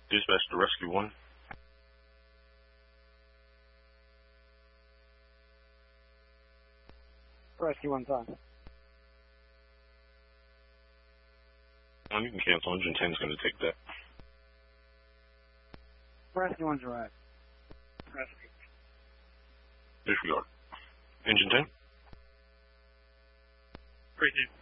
Dispatch to Rescue 1. Rescue 1's on. You can cancel. Engine 10's going to take that. Rescue 1's arrived. Rescue. Disregard. Engine 10? Appreciate it.